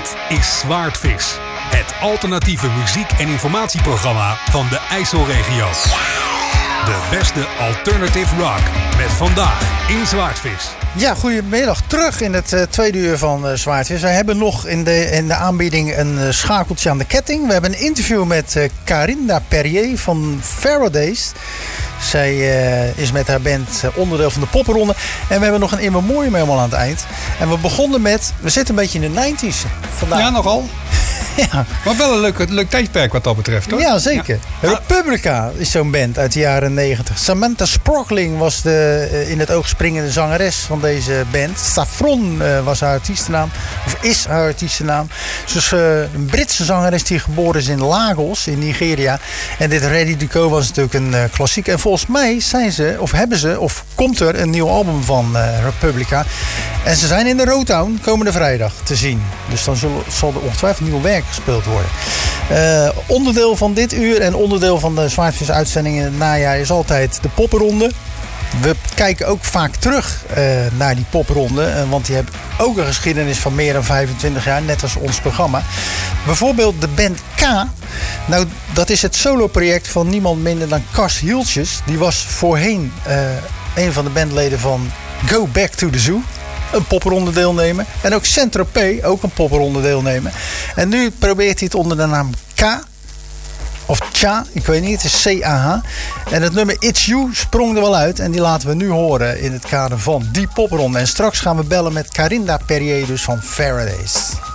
Dit is Zwaardvis. Het alternatieve muziek- en informatieprogramma van de IJsselregio. De beste alternative rock met vandaag in Zwaardvis. Ja, goedemiddag. Terug in het tweede uur van Zwaardvis. We hebben nog in de aanbieding een schakeltje aan de ketting. We hebben een interview met Karinda Perrier van Faradays. Zij is met haar band onderdeel van de popronde. En we hebben nog een in memoriam helemaal aan het eind. En we begonnen met... We zitten een beetje in de 90's vandaag. Ja, nogal. Ja. Maar wel een leuk tijdperk wat dat betreft, hoor. Ja, zeker. Ja. Republica is zo'n band uit de jaren 90. Samantha Sprockling was de in het oog springende zangeres van deze band. Saffron was haar artiestennaam. Of is haar artiestennaam. Ze is een Britse zangeres die geboren is in Lagos in Nigeria. En dit Ready to Go was natuurlijk een klassiek. En volgens mij komt er een nieuw album van Republica. En ze zijn in de Rotown komende vrijdag te zien. Dus dan zal er ongetwijfeld nieuw werk gespeeld worden. Onderdeel van dit uur en onderdeel van de Zwaardvis uitzendingen in het najaar is altijd de popronde. We kijken ook vaak terug naar die popronde. Want die hebben ook een geschiedenis van meer dan 25 jaar. Net als ons programma. Bijvoorbeeld de band K. Nou, dat is het soloproject van niemand minder dan Cas Hieltjes. Die was voorheen een van de bandleden van Go Back to the Zoo. Een popronde deelnemer. En ook Saint-Tropez, ook een popronde deelnemer. En nu probeert hij het onder de naam K. Of Tja, ik weet niet, het is C-A-H. En het nummer It's You sprong er wel uit. En die laten we nu horen in het kader van die popronde. En straks gaan we bellen met Karinda Perrier dus van Faradays.